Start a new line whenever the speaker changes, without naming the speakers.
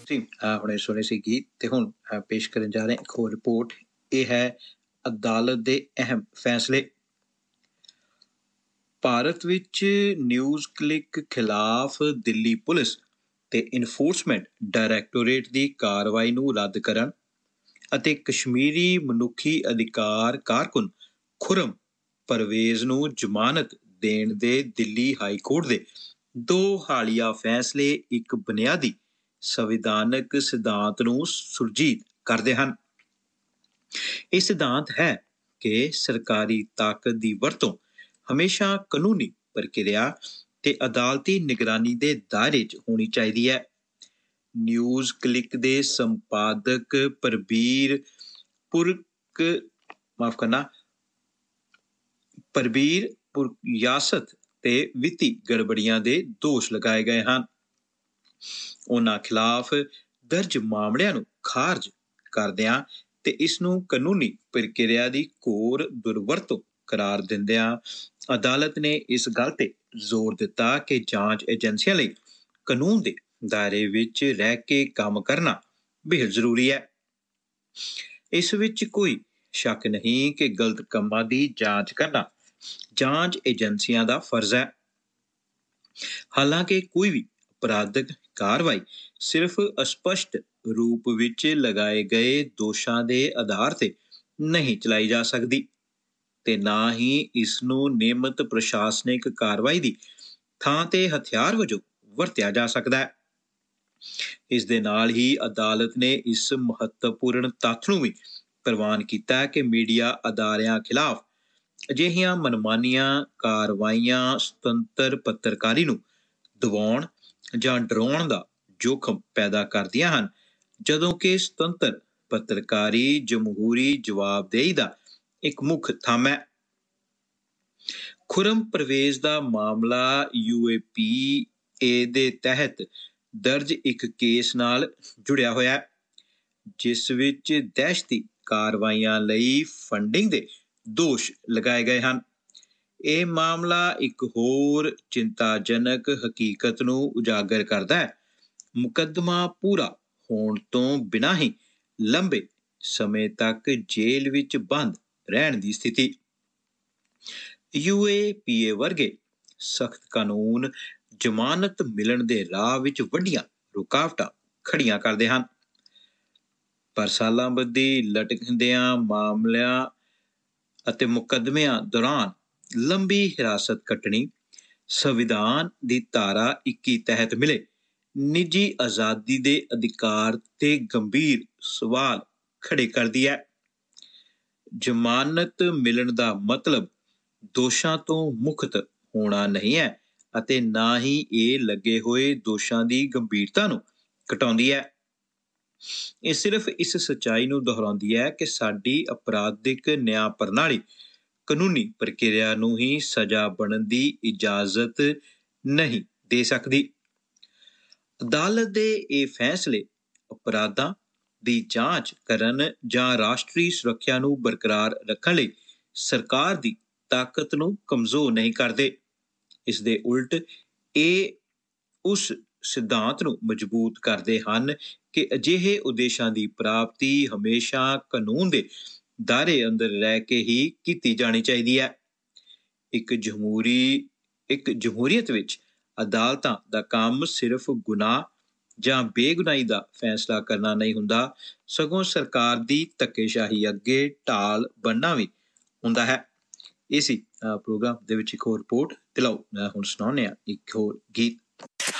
ਤੁਸੀਂ ਹੁਣੇ ਸੁਣੇ ਸੀ ਗੀਤ ਤੇ ਹੁਣ ਪੇਸ਼ ਕਰਨ ਜਾ ਰਹੇ ਇੱਕ ਹੋਰ ਰਿਪੋਰਟ। ਇਹ ਹੈ ਅਦਾਲਤ ਦੇ ਅਹਿਮ ਫੈਸਲੇ। ਭਾਰਤ ਵਿੱਚ ਨਿਊਜ਼ ਕਲਿੱਕ ਖਿਲਾਫ ਦਿੱਲੀ ਪੁਲਿਸ ਤੇ ਇਨਫੋਰਸਮੈਂਟ ਡਾਇਰੈਕਟੋਰੇਟ ਦੀ ਕਾਰਵਾਈ ਨੂੰ ਰੱਦ ਕਰਨ ਅਤੇ ਕਸ਼ਮੀਰੀ ਮਨੁੱਖੀ ਅਧਿਕਾਰ ਕਾਰਕੁਨ ਖੁਰਮ ਪਰਵੇਜ਼ ਨੂੰ ਜ਼ਮਾਨਤ ਦੇਣ ਦੇ ਦਿੱਲੀ ਹਾਈ ਕੋਰਟ ਦੇ ਦੋ ਹਾਲੀਆ ਫੈਸਲੇ ਇੱਕ ਬੁਨਿਆਦੀ ਸੰਵਿਧਾਨਕ ਸਿਧਾਂਤ ਨੂੰ ਸੁਰਜੀਤ ਕਰਦੇ ਹਨ। ਇਹ ਸਿਧਾਂਤ ਹੈ ਕਿ ਸਰਕਾਰੀ ਤਾਕਤ ਦੀ ਵਰਤੋਂ ਹਮੇਸ਼ਾ ਕਾਨੂੰਨੀ ਪ੍ਰਕਿਰਿਆ ਤੇ ਅਦਾਲਤੀ ਨਿਗਰਾਨੀ ਦੇ ਦਾਇਰੇ 'ਚ ਹੋਣੀ ਚਾਹੀਦੀ ਹੈ। ਨਿਊਜ਼ ਕਲਿੱਕ ਦੇ ਸੰਪਾਦਕ ਪਰਬੀਰ ਪੁਰਯਾਸਤ ਤੇ ਵਿੱਤੀ ਗੜਬੜੀਆਂ ਦੇ ਦੋਸ਼ ਲਗਾਏ ਗਏ ਹਨ। ਉਹਨਾਂ ਖਿਲਾਫ ਦਰਜ ਮਾਮਲਿਆਂ ਨੂੰ ਖਾਰਜ ਕਰਦਿਆਂ ਤੇ ਇਸ ਨੂੰ ਕਾਨੂੰਨੀ ਪ੍ਰਕਿਰਿਆ ਦੀ ਘੋਰ ਦੁਰਵਰਤੋਂ ਕਰਾਰ ਦਿੰਦਿਆਂ ਅਦਾਲਤ ਨੇ ਇਸ ਗੱਲ ਤੇ ਜ਼ੋਰ ਦਿੱਤਾ ਕਿ ਜਾਂਚ ਏਜੰਸੀਆਂ ਲਈ ਕਾਨੂੰਨ ਦੇ ਦਾਇਰੇ ਵਿੱਚ ਰਹਿ ਕੇ ਕੰਮ ਕਰਨਾ ਬੇਹੱਦ ਜ਼ਰੂਰੀ ਹੈ। ਇਸ ਵਿੱਚ ਕੋਈ ਸ਼ੱਕ ਨਹੀਂ ਕਿ ਗਲਤ ਕੰਮਾਂ ਦੀ ਜਾਂਚ ਕਰਨਾ ਜਾਂਚ ਏਜੰਸੀਆਂ ਦਾ ਫਰਜ਼ ਹੈ। ਹਾਲਾਂਕਿ ਕੋਈ ਵੀ ਅਪਰਾਧਕ ਕਾਰਵਾਈ ਸਿਰਫ ਅਸਪਸ਼ਟ ਰੂਪ ਵਿੱਚ ਲਗਾਏ ਗਏ ਦੋਸ਼ਾਂ ਦੇ ਆਧਾਰ ਤੇ ਨਹੀਂ ਚਲਾਈ ਜਾ ਸਕਦੀ ਤੇ ਨਾ ਹੀ ਇਸ ਨੂੰ ਨਿਯਮਤ ਪ੍ਰਸ਼ਾਸਨਿਕ ਕਾਰਵਾਈ ਦੀ ਥਾਂ ਤੇ ਹਥਿਆਰ ਵਜੋਂ ਵਰਤਿਆ ਜਾ ਸਕਦਾ ਹੈ। ਇਸ ਦੇ ਨਾਲ ਹੀ ਅਦਾਲਤ ਨੇ ਇਸ ਮਹੱਤਵਪੂਰਨ ਤੱਥ ਨੂੰ ਵੀ ਪ੍ਰਵਾਨ ਕੀਤਾ ਕਿ ਮੀਡੀਆ ਅਦਾਰਿਆਂ ਖਿਲਾਫ ਅਜਿਹੀਆਂ ਮਨਮਾਨੀਆਂ ਕਾਰਵਾਈਆਂ ਸੁਤੰਤਰ ਪੱਤਰਕਾਰੀ ਨੂੰ ਦਬਾਉਣ ਜਾਂ ਡਰਾਉਣ ਦਾ ਜੋਖਮ ਪੈਦਾ ਕਰਦੀਆਂ ਹਨ, ਜਦੋਂ ਕਿ ਸੁਤੰਤਰ ਪੱਤਰਕਾਰੀ ਜਮਹੂਰੀ ਜਵਾਬਦੇਹੀ ਦਾ ਇੱਕ ਮੁੱਖ ਥੰਮ ਹੈ। ਖੁਰਮ ਪਰਵੇਜ਼ ਦਾ ਮਾਮਲਾ UAPA ਦੇ ਤਹਿਤ ਦਰਜ ਇੱਕ ਕੇਸ ਨਾਲ ਜੁੜਿਆ ਹੋਇਆ ਹੈ, ਜਿਸ ਵਿੱਚ ਦਹਿਸ਼ਤੀ ਕਾਰਵਾਈਆਂ ਲਈ ਫੰਡਿੰਗ ਦੇ ਦੋਸ਼ ਲਗਾਏ ਗਏ ਹਨ। ਇਹ ਮਾਮਲਾ ਇੱਕ ਹੋਰ ਚਿੰਤਾਜਨਕ ਹਕੀਕਤ ਨੂੰ ਉਜਾਗਰ ਕਰਦਾ ਹੈ। ਮੁਕੱਦਮਾ ਪੂਰਾ ਹੋਣ ਤੋਂ ਬਿਨਾਂ ਹੀ ਲੰਬੇ ਸਮੇਂ ਤੱਕ ਜੇਲ੍ਹ ਵਿੱਚ ਬੰਦ ਰਹਿਣ ਦੀ ਸਥਿਤੀ। UAPA ਵਰਗੇ ਸਖਤ ਕਾਨੂੰਨ ਜ਼ਮਾਨਤ ਮਿਲਣ ਦੇ ਰਾਹ ਵਿੱਚ ਵੱਡੀਆਂ ਰੁਕਾਵਟਾਂ ਖੜੀਆਂ ਕਰਦੇ ਹਨ, ਪਰ ਸਾਲਾਂ ਬੱਧੀ ਲਟਕਦਿਆਂ ਮਾਮਲਿਆਂ ਅਤੇ ਮੁਕੱਦਮਿਆਂ ਦੌਰਾਨ ਲੰਬੀ ਹਿਰਾਸਤ ਕੱਟਣੀ ਸੰਵਿਧਾਨ ਦੀ ਧਾਰਾ 21 ਤਹਿਤ ਮਿਲੇ ਨਿੱਜੀ ਆਜ਼ਾਦੀ ਦੇ ਅਧਿਕਾਰ ਤੇ ਗੰਭੀਰ ਸਵਾਲ ਖੜੇ ਕਰਦੀ ਹੈ। ਜ਼ਮਾਨਤ ਮਿਲਣ ਦਾ ਮਤਲਬ ਦੋਸ਼ਾਂ ਤੋਂ ਮੁਕਤ ਹੋਣਾ ਨਹੀਂ ਹੈ ਅਤੇ ਨਾ ਹੀ ਇਹ ਲੱਗੇ ਹੋਏ ਦੋਸ਼ਾਂ ਦੀ ਗੰਭੀਰਤਾ ਨੂੰ ਘਟਾਉਂਦੀ ਹੈ। ਇਹ ਸਿਰਫ ਇਸ ਸੱਚਾਈ ਨੂੰ ਦੁਹਰਾਉਂਦੀ ਹੈ ਕਿ ਸਾਡੀ ਅਪਰਾਧਿਕ ਨਿਆਂ ਪ੍ਰਣਾਲੀ ਕਾਨੂੰਨੀ ਪ੍ਰਕਿਰਿਆ ਨੂੰ ਹੀ ਸਜ਼ਾ ਬਣਨ ਦੀ ਇਜਾਜ਼ਤ ਨਹੀਂ ਦੇ ਸਕਦੀ। ਅਦਾਲਤ ਦੇ ਇਹ ਫੈਸਲੇ ਅਪਰਾਧਾਂ ਦੀ ਜਾਂਚ ਕਰਨ ਜਾਂ ਰਾਸ਼ਟਰੀ ਸੁਰੱਖਿਆ ਨੂੰ ਬਰਕਰਾਰ ਰੱਖਣ ਲਈ ਸਰਕਾਰ ਦੀ ਤਾਕਤ ਨੂੰ ਕਮਜ਼ੋਰ ਨਹੀਂ ਕਰਦੇ। ਇਸ ਦੇ ਉਲਟ ਇਹ ਉਸ ਸਿਧਾਂਤ ਨੂੰ ਮਜ਼ਬੂਤ ਕਰਦੇ ਹਨ ਕਿ ਅਜਿਹੇ ਉਦੇਸ਼ਾਂ ਦੀ ਪ੍ਰਾਪਤੀ ਹਮੇਸ਼ਾ ਕਾਨੂੰਨ ਦੇ ਦਾਇਰੇ ਅੰਦਰ ਰਹਿ ਕੇ ਹੀ ਕੀਤੀ ਜਾਣੀ ਚਾਹੀਦੀ ਹੈ। ਇੱਕ ਜਮਹੂਰੀਅਤ ਵਿੱਚ ਅਦਾਲਤਾਂ ਦਾ ਕੰਮ ਸਿਰਫ ਗੁਨਾਹ ਜਾਂ ਬੇਗੁਨਾਹੀ ਦਾ ਫੈਸਲਾ ਕਰਨਾ ਨਹੀਂ ਹੁੰਦਾ, ਸਗੋਂ ਸਰਕਾਰ ਦੀ ਧੱਕੇਸ਼ਾਹੀ ਅੱਗੇ ਢਾਲ ਬਣਨਾ ਵੀ ਹੁੰਦਾ ਹੈ। ਇਸੀ ਪ੍ਰੋਗਰਾਮ ਦੇ ਵਿੱਚ ਇੱਕ ਹੋਰ ਰਿਪੋਰਟ ਤੇ ਲਓ ਹੁਣ ਸੁਣਾਉਂਦੇ ਹਾਂ ਇੱਕ ਹੋਰ ਗੀਤ।